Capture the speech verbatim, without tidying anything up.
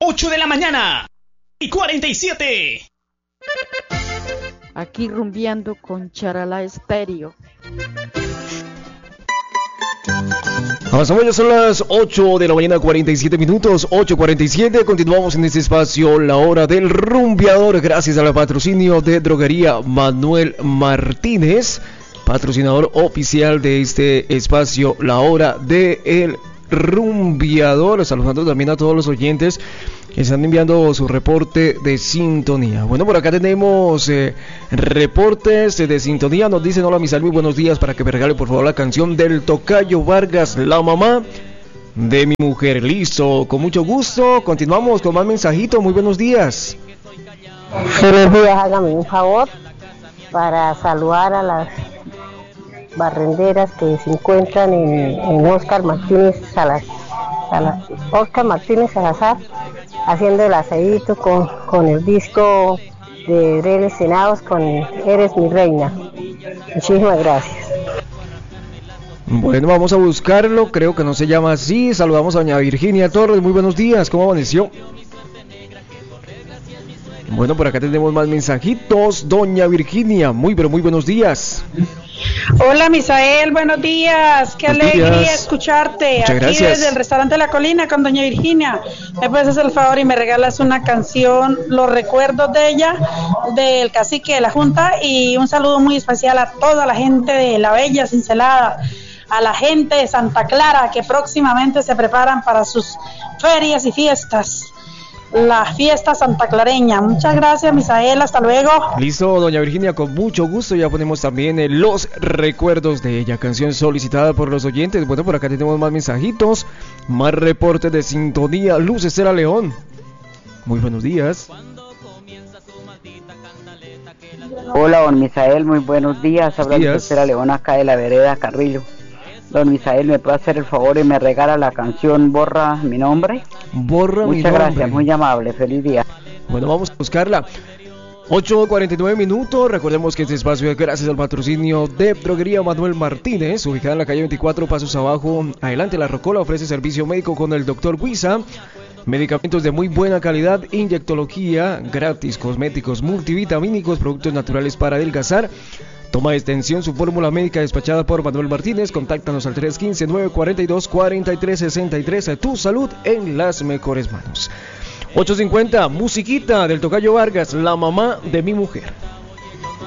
ocho de la mañana y cuarenta y siete. Aquí rumbeando con Charalá Estéreo. Avanzamos, ya son las ocho de la mañana, cuarenta y siete minutos, ocho cuarenta y siete. Continuamos en este espacio, la hora del rumbeador, gracias al patrocinio de Droguería Manuel Martínez, patrocinador oficial de este espacio, la hora del rumbeador. Saludando también a todos los oyentes que están enviando su reporte de sintonía. Bueno, por acá tenemos eh, reportes de sintonía. Nos dicen: hola, mis muy buenos días, para que me regale por favor la canción del Tocayo Vargas, La Mamá de Mi Mujer. Listo, con mucho gusto. Continuamos con más mensajitos. Muy buenos días. Buenos días, hágame un favor para saludar a las barrenderas que se encuentran en, en Oscar Martínez Salazar, Oscar Martínez Salazar, haciendo el asadito con, con el disco de Brenes Senados con Eres mi reina. Muchísimas gracias. Bueno, vamos a buscarlo, creo que no se llama así. Saludamos a doña Virginia Torres, muy buenos días, ¿cómo amaneció? Bueno, por acá tenemos más mensajitos. Doña Virginia, muy pero muy buenos días. Hola Misael, buenos días, qué buenos alegría días. Escucharte. Muchas aquí gracias. Desde el restaurante La Colina con doña Virginia. ¿Me puedes hacer el favor y me regalas una canción, los recuerdos de ella, del cacique de la Junta? Y un saludo muy especial a toda la gente de La Bella Cincelada, a la gente de Santa Clara que próximamente se preparan para sus ferias y fiestas, la fiesta santaclareña. Muchas gracias, Misael, hasta luego. Listo, doña Virginia, con mucho gusto. Ya ponemos también eh, los recuerdos de ella, canción solicitada por los oyentes. Bueno, por acá tenemos más mensajitos, más reportes de sintonía. Luz Estela León, muy buenos días. Hola, don Misael, muy buenos días. Habla Luz Estela León, acá de la vereda Carrillo. Don Misael, ¿me puede hacer el favor y me regala la canción Borra mi nombre? Borra mi nombre. Muchas gracias, muy amable, feliz día. Bueno, vamos a buscarla. ocho cuarenta y nueve minutos. Recordemos que este espacio es gracias al patrocinio de Droguería Manuel Martínez, ubicada en la calle veinticuatro, pasos abajo, adelante La Rocola. Ofrece servicio médico con el doctor Huiza, medicamentos de muy buena calidad, inyectología gratis, cosméticos multivitamínicos, productos naturales para adelgazar. Toma de extensión, su fórmula médica despachada por Manuel Martínez. Contáctanos al tres uno cinco, nueve cuatro dos, cuatro tres seis tres. Tu salud en las mejores manos. ocho cincuenta, musiquita del Tocayo Vargas, La Mamá de Mi Mujer.